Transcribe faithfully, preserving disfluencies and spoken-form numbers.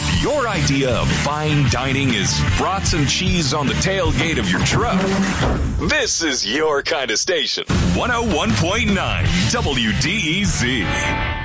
If your idea of fine dining is brats and cheese on the tailgate of your truck, this is your kind of station. one oh one point nine W D E Z.